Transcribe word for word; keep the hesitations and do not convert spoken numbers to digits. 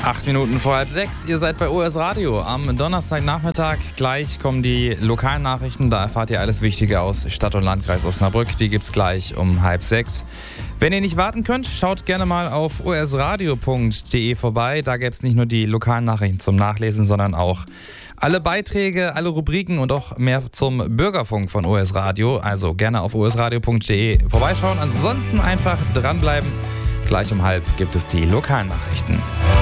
Acht Minuten vor halb sechs, ihr seid bei O S Radio. Am Donnerstagnachmittag gleich kommen die lokalen Nachrichten. Da erfahrt ihr alles Wichtige aus Stadt und Landkreis Osnabrück. Die gibt's gleich um halb sechs. Wenn ihr nicht warten könnt, schaut gerne mal auf o s radio punkt d e vorbei. Da gäbe es nicht nur die lokalen Nachrichten zum Nachlesen, sondern auch alle Beiträge, alle Rubriken und auch mehr zum Bürgerfunk von O S Radio. Also gerne auf o s radio punkt d e vorbeischauen. Ansonsten einfach dranbleiben. Gleich um halb gibt es die lokalen Nachrichten.